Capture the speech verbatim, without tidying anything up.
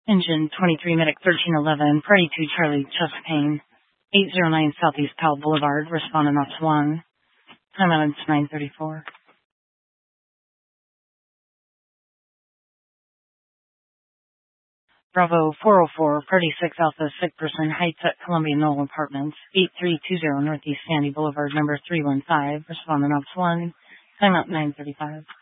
Engine twenty-three Medic thirteen eleven, Party two Charlie Chesapeake, eight zero nine Southeast Powell Boulevard, responding off one. Time out is nine thirty-four. Bravo four oh four, Party six Alpha, sick person, Heights at Columbia Knoll Apartments, eight three two zero Northeast Sandy Boulevard, number three one five, responding off one. Time out nine thirty-five.